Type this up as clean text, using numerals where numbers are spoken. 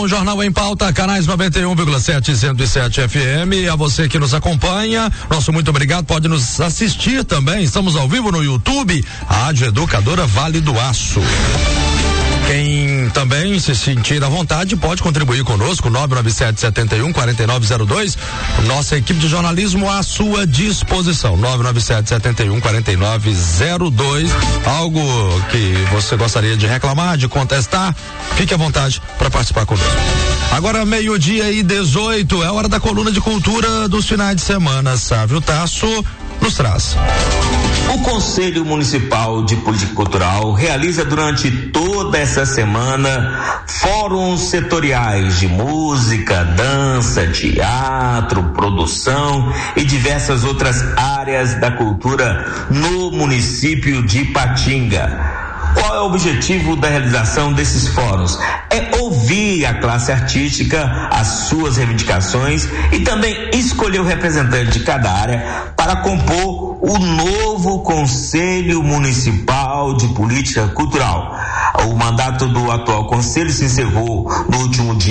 O Jornal em Pauta, canais 91,7 e 107 FM. A você que nos acompanha, nosso muito obrigado. Pode nos assistir também. Estamos ao vivo no YouTube, Rádio Educadora Vale do Aço. Quem também se sentir à vontade pode contribuir conosco, 997-71-4902. Nossa equipe de jornalismo à sua disposição, 997-71-4902. Algo que você gostaria de reclamar, de contestar, fique à vontade para participar conosco. Agora 12:18, é hora da coluna de cultura dos finais de semana. Sávio Tasso nos traz. O Conselho Municipal de Política Cultural realiza durante toda essa semana fóruns setoriais de música, dança, teatro, produção e diversas outras áreas da cultura no município de Ipatinga. Qual é o objetivo da realização desses fóruns? É ouvir a classe artística, as suas reivindicações e também escolher o representante de cada área para compor o novo Conselho Municipal de Política Cultural. O mandato do atual conselho se encerrou no último dia